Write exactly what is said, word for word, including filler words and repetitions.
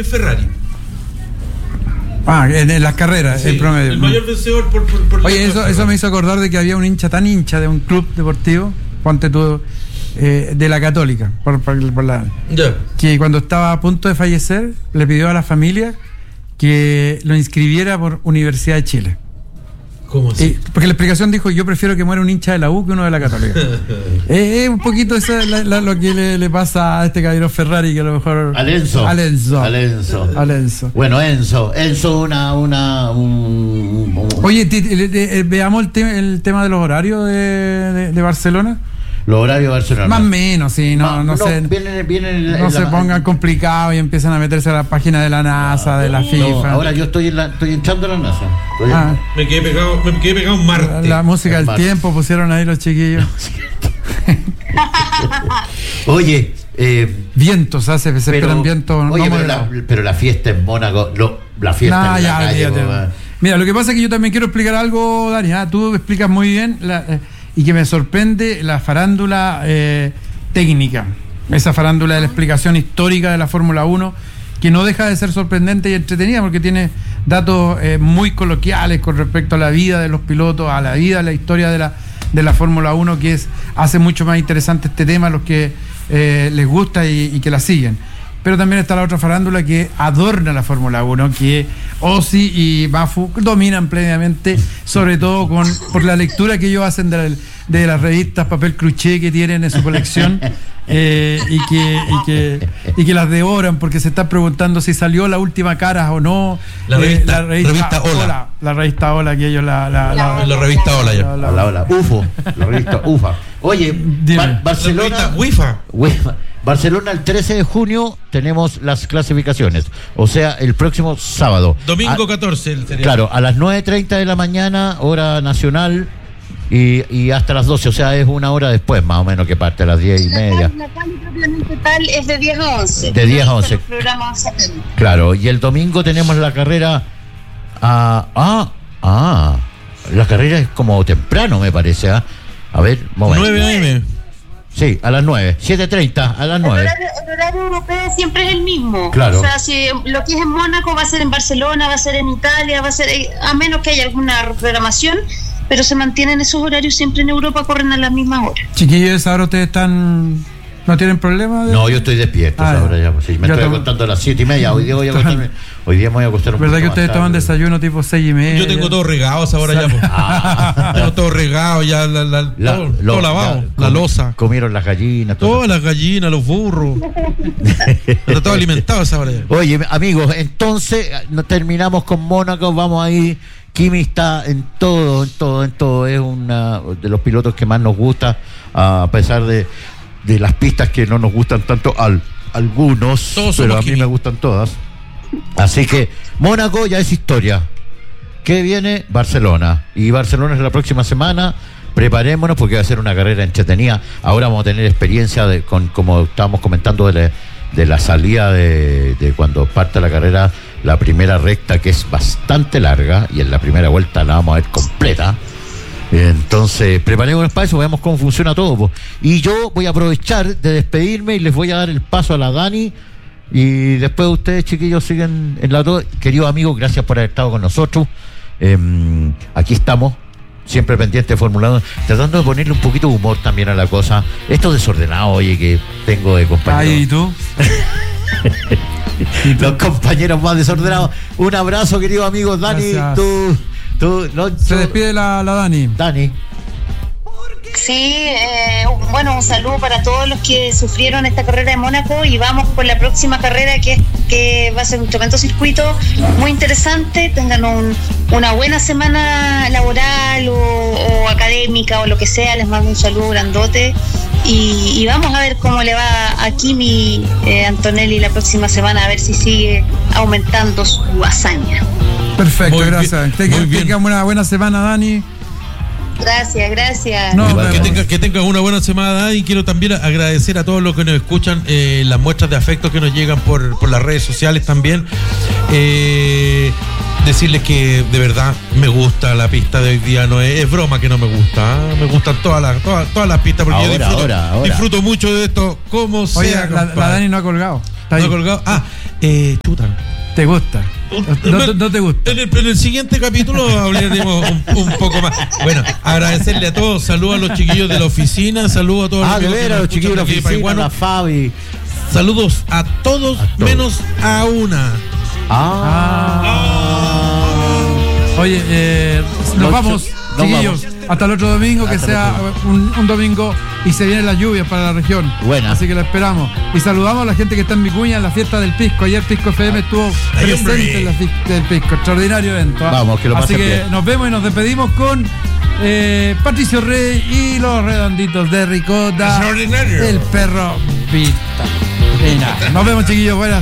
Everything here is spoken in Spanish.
eh, Ferrari. Ah, en, en las carreras, Sí, el promedio. el mayor vencedor por, por, por Oye, eso, eso me hizo acordar de que había un hincha tan hincha de un club deportivo, ponte tú, eh, de la Católica, por, por, por la, Ya. que cuando estaba a punto de fallecer, le pidió a la familia que lo inscribiera por Universidad de Chile. ¿Cómo así? Eh, porque la explicación dijo: yo prefiero que muera un hincha de la U que uno de la Católica. Es eh, un poquito eso es la, la, lo que le, le pasa a este caballero Ferrari, que a lo mejor... Al Enzo. Al Enzo. Al Enzo. Al Enzo. Bueno, Enzo. Enzo, una. una un, un, Oye, t- t- t- eh, veamos el, te- el tema de los horarios de, de, de Barcelona. los horarios de Barcelona. Más o menos, sí, no, Ma- no, se, vienen, vienen no en se la- pongan complicados y empiezan a meterse a la página de la NASA, de la No, FIFA. ahora yo estoy, en la, estoy entrando a la NASA. Estoy en- Ah, Me quedé pegado, me quedé pegado en Marte. la, la música del Marte. tiempo pusieron ahí los chiquillos. Oye, eh, Vientos, hace, se pero, esperan vientos. oye, no pero, la, moderados. pero la fiesta en Mónaco, lo, la fiesta Nah, en la ya, calle, olvídate. weón. Mira, lo que pasa es que yo también quiero explicar algo, Dani. Ah, tú explicas muy bien la, eh, y que me sorprende la farándula eh, técnica. Esa farándula de la explicación histórica de la Fórmula uno, que no deja de ser sorprendente y entretenida porque tiene datos eh, muy coloquiales con respecto a la vida de los pilotos, a la vida, a la historia de la, de la Fórmula uno, que es hace mucho más interesante este tema a los que eh, les gusta y, y que la siguen. Pero también está la otra farándula que adorna la Fórmula uno, que Ozzy y Mafu dominan plenamente, sobre todo con por la lectura que ellos hacen de, la, de las revistas papel cruché que tienen en su colección, eh, y, que, y, que, y que las devoran porque se están preguntando si salió la última cara o no. La revista- la revista, revista Hola. La revista Hola, que ellos la... la, la, La revista Hola ya. la- Hola, hola. U F O, la revista U F A. Oye, Dime. Bar- La Barcelona. revista UEFA. UEFA. Barcelona el trece de junio tenemos las clasificaciones, o sea, el próximo sábado. Domingo A- catorce el sería. Claro, a las nueve treinta de la mañana, hora nacional, y, y hasta las doce, o sea, es una hora después más o menos que parte a las diez y media. La quali propiamente tal es de diez a once. De diez a once. Los programas satélites. Claro, y el domingo tenemos la carrera a... Ah, ah, la carrera es como temprano, me parece, ¿ah? A ver, momento. nueve a eme. Sí, a las nueve, siete treinta, a las El nueve. horario, el horario europeo siempre es el mismo. Claro. O sea, si lo que es en Mónaco va a ser en Barcelona, va a ser en Italia, va a ser, a menos que haya alguna programación, pero se mantienen esos horarios siempre en Europa, corren a las mismas horas. Chiquillos, ahora ustedes están... ¿No tienen problema? de- No, yo estoy despierto Ah, ahora ya, pues, sí, me ya estoy tomo- acostando a las siete y media. Hoy día voy a acostarme, hoy día me voy a acostar un ¿Verdad que poquito ustedes más toman tarde. desayuno tipo seis y media? Yo tengo todo regado esa hora ya. po. Ah. Tengo todo regado ya, la, la- La- todo, lo- todo lavado, ya, la comi- loza. Comieron las gallinas, todo. Todas las gallinas, los burros. Está todo alimentado esa hora ya. Oye, amigos, entonces no- terminamos con Mónaco, vamos ahí. Kimi está en todo, en todo, en todo. Es uno de los pilotos que más nos gusta, a pesar de, de las pistas que no nos gustan tanto al algunos, Todos pero somos a mí Kimi. me gustan todas. Así que Mónaco ya es historia. ¿Qué viene? Barcelona. Y Barcelona es la próxima semana. Preparémonos porque va a ser una carrera entretenida. Ahora vamos a tener experiencia de, con, como estábamos comentando, de la, de la salida de, de cuando parte la carrera, la primera recta, que es bastante larga, y en la primera vuelta la vamos a ver completa. Entonces, preparémonos para eso, veamos cómo funciona todo, po. Y yo voy a aprovechar de despedirme y les voy a dar el paso a la Dani. Y después ustedes, chiquillos, siguen en la to- Queridos amigos, gracias por haber estado con nosotros. Eh, aquí estamos, siempre pendientes de Fórmula uno, tratando de ponerle un poquito de humor también a la cosa. Esto desordenado, oye, que tengo de compañeros. Ay, ¿y tú? Los compañeros más desordenados. Un abrazo, queridos amigos. Dani, Gracias. tú, tú, no, Se tú- despide la, la Dani. Dani. Sí, eh, bueno, un saludo para todos los que sufrieron esta carrera de Mónaco y vamos por la próxima carrera que, es, que va a ser un tremendo circuito muy interesante. Tengan un, una buena semana laboral o, o académica o lo que sea. Les mando un saludo grandote y, y vamos a ver cómo le va a Kimi eh, Antonelli la próxima semana, a ver si sigue aumentando su hazaña. Perfecto, Muy gracias. bien, Te- muy que bien. tengas una buena semana, Dani. Gracias, gracias. No, Igual que, pero- tenga, que tengan una buena semana y quiero también agradecer a todos los que nos escuchan, eh, las muestras de afecto que nos llegan por, por las redes sociales también. Eh, decirles que de verdad me gusta la pista de hoy día, no es, es broma que no me gusta, ¿eh? Me gustan todas las, todas, todas las pistas porque yo Ahora, disfruto, ahora, ahora. disfruto mucho de esto, como Oye, sea. la, la compadre. Dani no ha colgado. Está ahí. No colgado. Ah, eh, chuta. ¿Te gusta? No, no, no te gusta. En el, en el siguiente capítulo hablaremos un, un poco más. Bueno, agradecerle a todos. Saludos a los chiquillos de la oficina. Saludos a todos Ah, de amigos que veras, nos los chiquillos de la escuchan aquí de oficina, Paihuano. la Fabi. Saludos a todos, A todos. menos a una. Ah. Ah. Oye, eh, nos Nos- vamos, nos chiquillos. vamos. Hasta el otro domingo, que Hasta el sea otro un, un domingo y se vienen las lluvias para la región. Buena. Así que lo esperamos. Y saludamos a la gente que está en Vicuña en la fiesta del Pisco. Ayer Pisco F M estuvo Ay, presente hombre. en la fiesta del Pisco. Extraordinario evento. ¿ah? Vamos, que lo Así pasen que bien. nos vemos y nos despedimos con eh, Patricio Rey y los redonditos de Ricota. Extraordinario. El perro Vita. Y nada, nos vemos, chiquillos. Buenas.